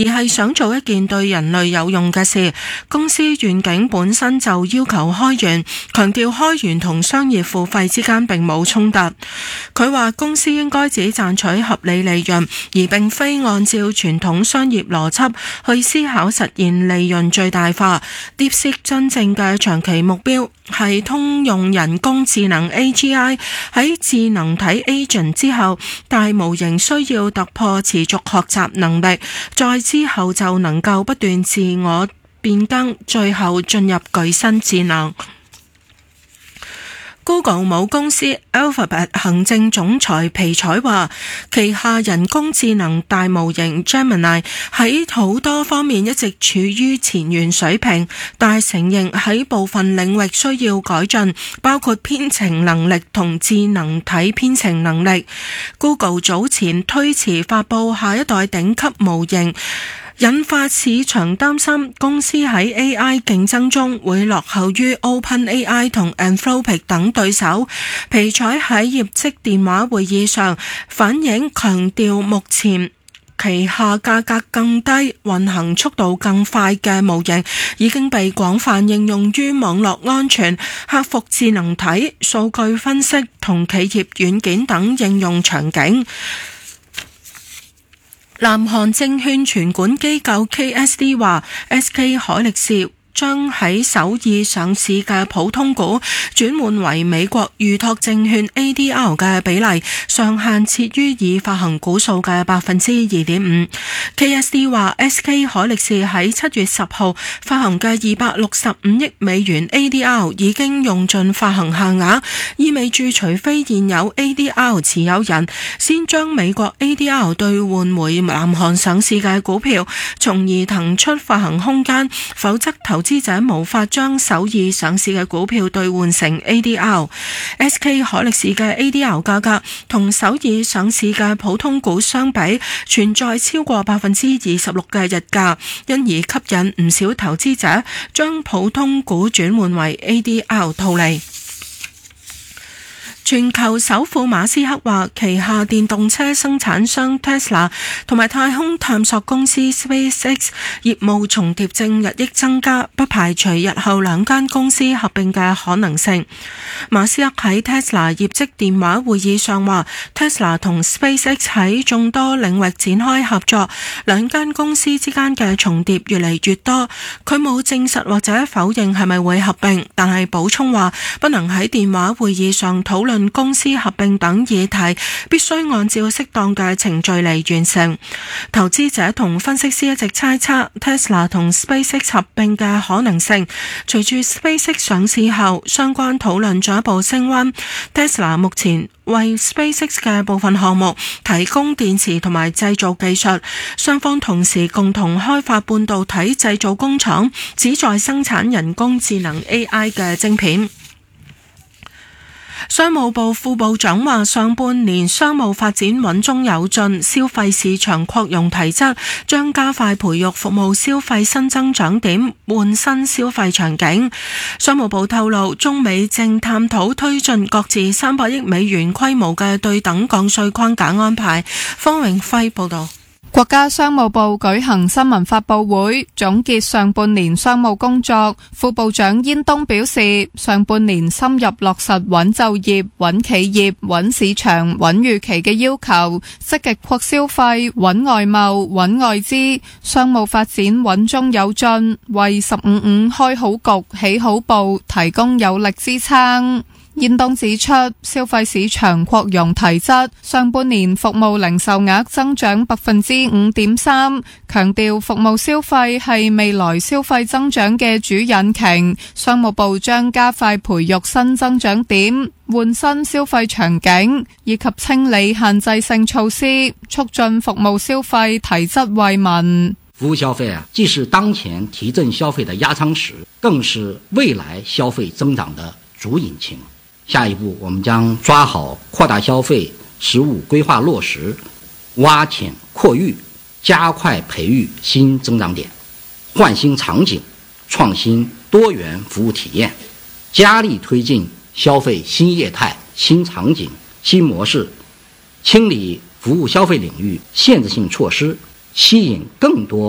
而係想做一件對人類有用嘅事。公司願景本身就要求開源，強調開源同商業付費之間並冇衝突。佢話公司應該只賺取合理利潤，而並非按照傳統商業邏輯去思考實現利潤最大化。DeepSeek 真正嘅長期目標係通用人工智能 AGI 喺智能體 Agent 之後，大模型需要突破持續學習能力，再之後就能夠不斷自我變更，最後進入具身智能。Google 母公司 Alphabet 行政總裁皮采話，旗下人工智能大模型 Gemini 喺好多方面一直處於前沿水平，但係承認喺部分領域需要改進，包括編程能力同智能體編程能力。Google 早前推遲發佈下一代頂級模型，引發市場擔心公司喺 AI 競爭中會落後於 OpenAI 同 Anthropic 等對手。皮采喺業績電話會議上反映，強調目前旗下價格更低、運行速度更快嘅模型已經被廣泛應用於網絡安全、客服智能體、數據分析同企業軟件等應用場景。南韓證券存管機構 KSD 話 SK 海力士將喺首爾上市嘅普通股轉換為美國預託證券 ADR 嘅比例上限設於已發行股數嘅 2.5%。KSD 話 SK 海力士喺7月10號發行嘅265億美元 ADR 已經用盡發行限額，意味住除非現有 ADR 持有人先將美國 ADR 兌換回南韓上市嘅股票，從而騰出發行空間，否則投資者無法將首爾上市嘅股票兌換成 ADR。SK 海力士嘅 ADR 價格同首爾上市嘅普通股相比，存在超過26%嘅溢價，因而吸引唔少投資者將普通股轉換為 ADR 套利。全球首富馬斯克話，旗下電動車生產商 Tesla 同埋太空探索公司 SpaceX 業務重疊正日益增加，不排除日後兩間公司合併嘅可能性。馬斯克喺 Tesla 業績電話會議上話， Tesla 同 SpaceX 喺眾多領域展開合作，兩間公司之間嘅重疊越嚟越多。佢冇證實或者否認係咪會合併，但係補充話不能喺電話會議上討論公司合併等議題，必須按照適當嘅程序嚟完成。投資者同分析師一直猜測 Tesla 同 SpaceX 合併嘅可能性。隨住 SpaceX 上市後，相關討論進一步升溫。Tesla 目前為 SpaceX 嘅部分項目提供電池同埋製造技術，雙方同時共同開發半導體製造工廠，旨在生產人工智能 AI 嘅晶片。商務部副部長話，上半年商務發展穩中有進，消費市場擴容提質，將加快培育服務消費新增長點，換新消費場景。商務部透露，中美正探討推進各自300億美元規模嘅對等降稅框架安排。方永輝報道。 國家商務部舉行新聞發佈會，總結上半年商務工作。副部長煙東表示，上半年深入落實穩就業、穩企業、穩市場、穩預期嘅要求，積極擴消費、穩外貿、穩外資，商務發展穩中有進，為15-5開好局、起好步提供有力支撐。煙東指出，消費市場擴容提質，上半年服務零售額增長 5.3%， 強調服務消費係未來消費增長嘅主引擎。商務部將加快培育新增長點，換新消費場景，以及清理限制性措施，促進服務消費提質惠民。 服務消費既是當前提振消費的壓艙石，更是未來消費增長的主引擎。下一步，我們將抓好擴大消費15規劃落實，挖潛擴育，加快培育新增長點，換新場景，創新多元服務體驗，加力推進消費新業態、新場景、新模式，清理服務消費領域限制性措施，吸引更多